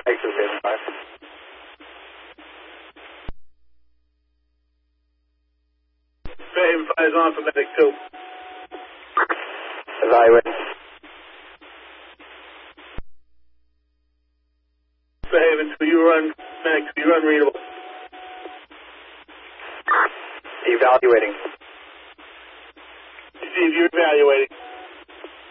Exit 5. Fairhaven 5 is on for medic 2. Evaluating. Fairhaven 2, you run medic 2, you run readable. Evaluating. Steve, you're evaluating.